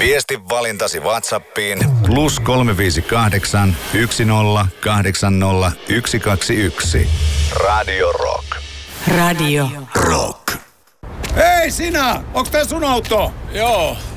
Viesti valintasi WhatsAppiin plus 358 1080 121. Radio Rock. Radio Rock. Hei sinä! Onks tää sun auto? Joo.